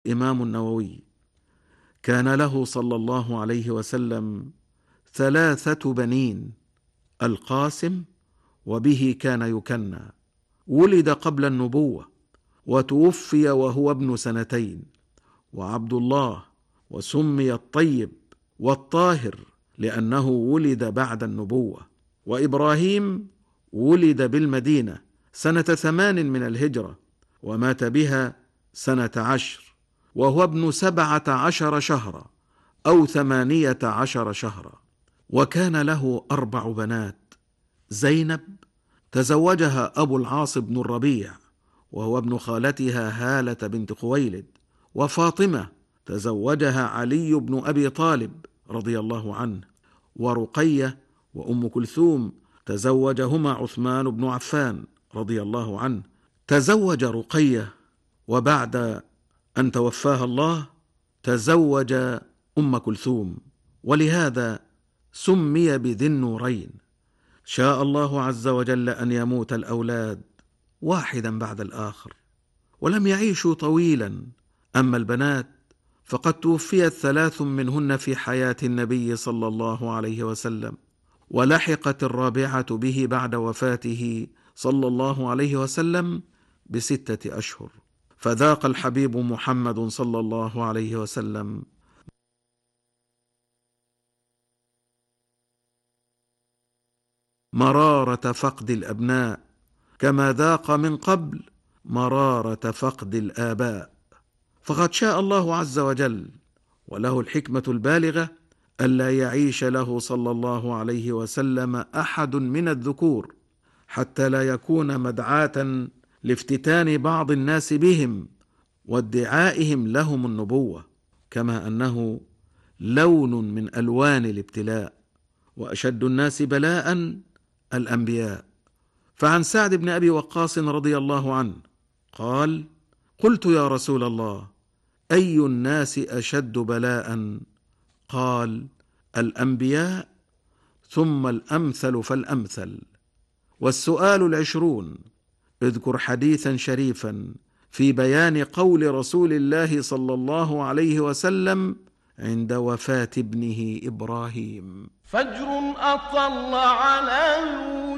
الإمام النووي: كان له صلى الله عليه وسلم 3 بنين: القاسم، وبه كان يكنى، ولد قبل النبوة وتوفي وهو ابن 2 سنين، وعبد الله، وسمي الطيب والطاهر لأنه ولد بعد النبوة، وإبراهيم ولد بالمدينة سنة 8 من الهجرة، ومات بها سنة 10، وهو ابن 17 شهرا أو 18 شهرا. وكان له 4 بنات: زينب تزوجها أبو العاص بن الربيع وهو ابن خالتها هالة بنت خويلد، وفاطمة تزوجها علي بن أبي طالب رضي الله عنه، ورقية وأم كلثوم تزوجهما عثمان بن عفان رضي الله عنه. تزوج رقية، وبعد أن توفاها الله تزوج أم كلثوم، ولهذا سمي بذي النورين. شاء الله عز وجل أن يموت الأولاد واحدا بعد الآخر، ولم يعيشوا طويلا. أما البنات فقد توفيت 3 منهن في حياة النبي صلى الله عليه وسلم، ولحقت الرابعة به بعد وفاته صلى الله عليه وسلم ب6 أشهر. فذاق الحبيب محمد صلى الله عليه وسلم مرارة فقد الأبناء، كما ذاق من قبل مرارة فقد الآباء. فقد شاء الله عز وجل وله الحكمة البالغة ألا يعيش له صلى الله عليه وسلم أحد من الذكور، حتى لا يكون مدعاة لافتتان بعض الناس بهم وادعائهم لهم النبوة، كما أنه لون من ألوان الابتلاء، وأشد الناس بلاء الأنبياء. فعن سعد بن أبي وقاص رضي الله عنه قال: قلت يا رسول الله، أي الناس أشد بلاء؟ قال: الأنبياء، ثم الأمثل فالأمثل. والسؤال 20: اذكر حديثا شريفا في بيان قول رسول الله صلى الله عليه وسلم عند وفاة ابنه إبراهيم: فجر أطل على